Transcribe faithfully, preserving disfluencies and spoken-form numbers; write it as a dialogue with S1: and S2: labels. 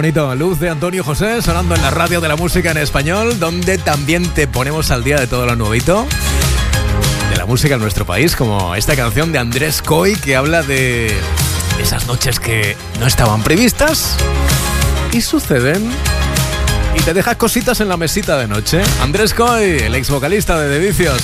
S1: bonito. Luz de Antonio José sonando en la radio de la música en español, donde también te ponemos al día de todo lo nuevito de la música en nuestro país, como esta canción de Andrés Coy que habla de esas noches que no estaban previstas y suceden y te dejas cositas en la mesita de noche. Andrés Coy, el ex vocalista de The Vicios.